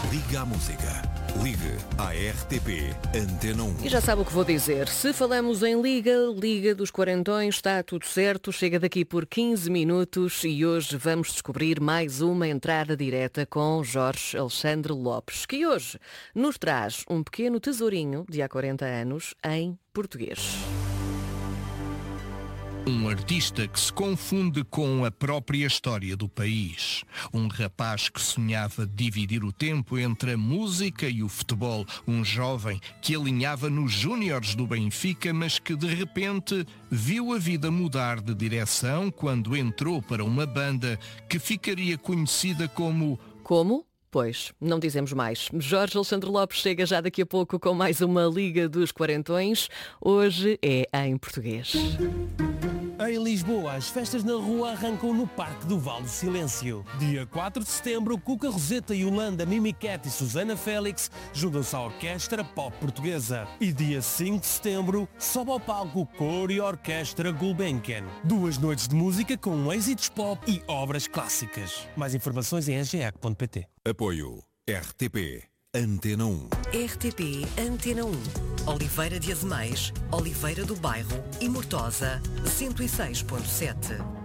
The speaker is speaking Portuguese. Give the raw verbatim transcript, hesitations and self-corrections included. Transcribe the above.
Liga à música. Ligue à R T P Antena um. E já sabe o que vou dizer. Se falamos em Liga, Liga dos Quarentões, está tudo certo. Chega daqui por quinze minutos e hoje vamos descobrir mais uma entrada direta com Jorge Alexandre Lopes, que hoje nos traz um pequeno tesourinho de há quarenta anos em português. Um artista que se confunde com a própria história do país. Um rapaz que sonhava dividir o tempo entre a música e o futebol. Um jovem que alinhava nos júniores do Benfica, mas que de repente viu a vida mudar de direção quando entrou para uma banda que ficaria conhecida como... Como? Pois, não dizemos mais. Jorge Alexandre Lopes chega já daqui a pouco com mais uma Liga dos Quarentões. Hoje é em português. Em Lisboa, as festas na rua arrancam no Parque do Vale do Silêncio. Dia quatro de setembro, Cuca Roseta, Yolanda, Mimi Cat e Susana Félix juntam-se à Orquestra Pop Portuguesa. E dia cinco de setembro, sobe ao palco Cor e Orquestra Gulbenkian. Duas noites de música com êxitos pop e obras clássicas. Mais informações em s g e c ponto p t. Apoio R T P Antena um. R T P Antena um. Oliveira de Azemais, Oliveira do Bairro e Mortosa, cento e seis ponto sete.